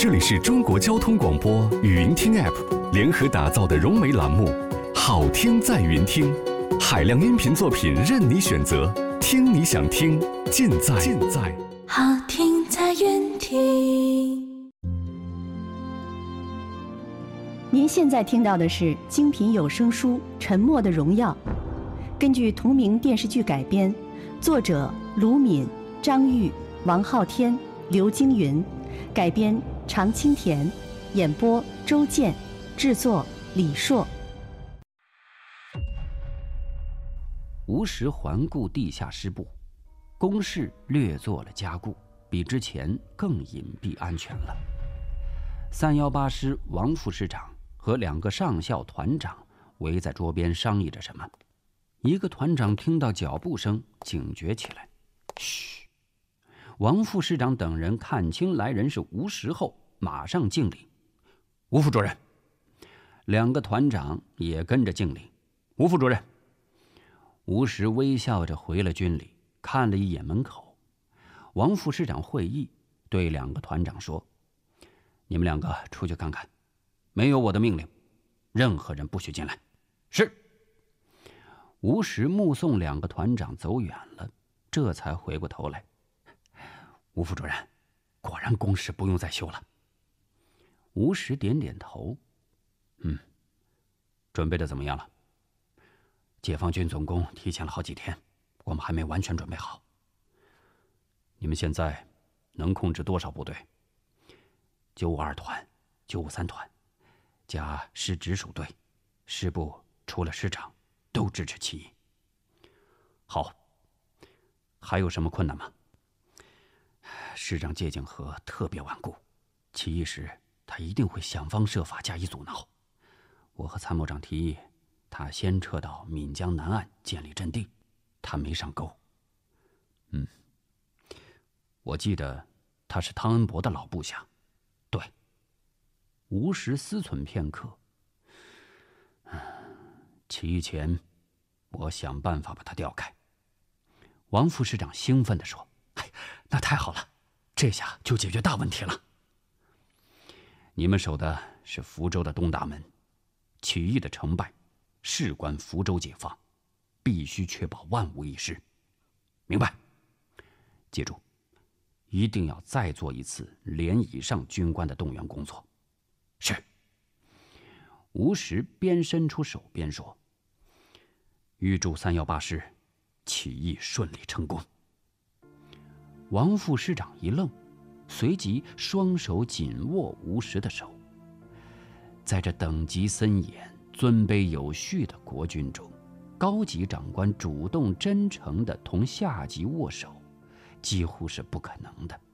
这里是中国交通广播语音听 App 联合打造的融媒栏目，好听在云听，海量音频作品任你选择，听你想听，尽在好听在云听。 您现在听到的是精品有声书《沉默的荣耀》，根据同名电视剧改编，作者卢敏、张玉、王昊天、刘京云，改编常青田，演播周健，制作李硕。 吴石环顾地下师部，工事略做了加固，比之前更隐蔽安全了。318师王副师长和2个上校团长围在桌边商议着什么。一个团长听到脚步声，警觉起来。嘘！王副师长等人看清来人是吴石后，马上敬礼。吴副主任。2个团长也跟着敬礼。吴副主任。吴石微笑着回了军礼，看了一眼门口。王副师长会意，对2个团长说：“你们2个出去看看，没有我的命令，任何人不许进来。”是。吴石目送2个团长走远了，这才回过头来。吴副主任，果然工事不用再修了。吴石点点头。准备的怎么样了？解放军总攻提前了好几天，我们还没完全准备好。你们现在能控制多少部队？952团、953团，加师直属队，师部除了师长都支持起义。好，还有什么困难吗？师长谢景和特别顽固，起义时他一定会想方设法加以阻挠。我和参谋长提议，他先撤到岷江南岸建立阵地，他没上钩。我记得他是汤恩伯的老部下。对。吴石思忖片刻。起义前，我想办法把他调开。王副师长兴奋地说：“那太好了，这下就解决大问题了。你们守的是福州的东大门，起义的成败事关福州解放，必须确保万无一失。明白？记住，一定要再做一次连以上军官的动员工作。”是。吴石边伸出手边说：“预祝318师起义顺利成功。”王副师长一愣，随即双手紧握吴石的手。在这等级森严、尊卑有序的国军中，高级长官主动真诚地同下级握手，几乎是不可能的。